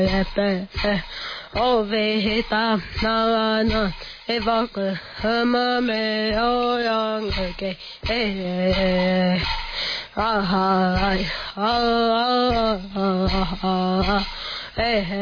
Oveta nana evoca ama me oyang ke ah ah ah ah